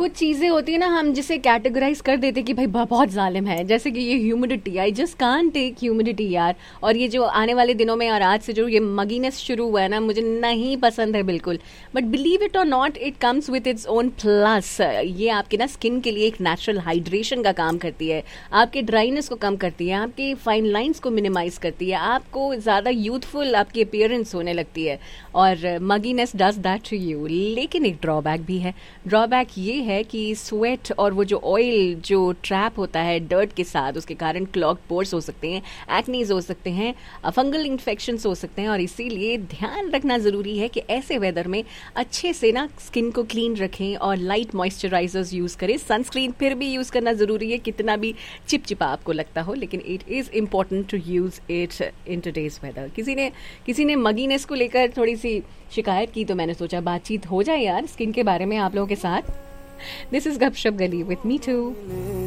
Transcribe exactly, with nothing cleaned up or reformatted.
कुछ चीजें होती है ना, हम जिसे कैटेगराइज कर देते कि भाई बहुत जालिम है, जैसे कि ये humidity, I just can't take humidity यार। और ये जो आने वाले दिनों में और आज से जो ये मगीनेस शुरू हुआ है ना, मुझे नहीं पसंद है बिल्कुल। बट बिलीव इट और not, it comes with its one plus. ये आपके ना स्किन के लिए एक नेचुरल हाइड्रेशन का काम करती है, आपके ड्राइनेस को कम करती है, आपकी फाइन लाइंस को मिनिमाइज करती है, आपको ज्यादा यूथफुल आपकी अपीयरेंस होने लगती है, और मगीनेस डज दैट टू यू। लेकिन एक ड्रॉबैक भी है। ड्रॉबैक ये है कि स्वेट और वो जो ऑयल जो ट्रैप होता है डर्ट के साथ, उसके कारण क्लॉग पोर्स हो सकते हैं, एक्नीज हो सकते हैं, फंगल इन्फेक्शंस हो सकते हैं। और इसीलिए ध्यान रखना ज़रूरी है कि ऐसे वेदर में अच्छे से ना स्किन को क्लीन रखें और लाइट मॉइस्चराइजर्स यूज़ करें। सनस्क्रीन फिर भी यूज़ करना ज़रूरी है, कितना भी चिपचिपा आपको लगता हो, लेकिन it is important to use it in today's weather. किसी ने किसी ने मगीनेस को लेकर थोड़ी सी शिकायत की, तो मैंने सोचा बातचीत हो जाए यार स्किन के बारे में आप लोगों के साथ। दिस इज गपशप गली विथ मी टू।